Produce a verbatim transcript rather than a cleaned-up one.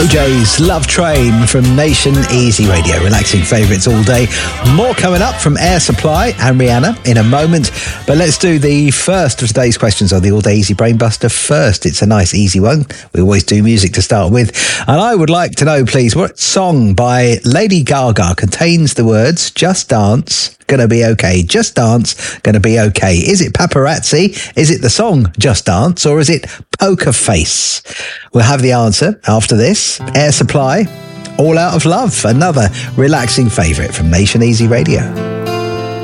O J's Love Train from Nation Easy Radio. Relaxing favourites all day. More coming up from Air Supply and Rihanna in a moment. But let's do the first of today's questions on the All Day Easy Brainbuster first. It's a nice, easy one. We always do music to start with. And I would like to know, please, what song by Lady Gaga contains the words Just Dance, Gonna Be Okay? Just Dance, Gonna Be Okay. Is it Paparazzi? Is it the song Just Dance? Or is it Poker Face? We'll have the answer after this. Air Supply, All Out of Love, another relaxing favourite from Nation Easy Radio.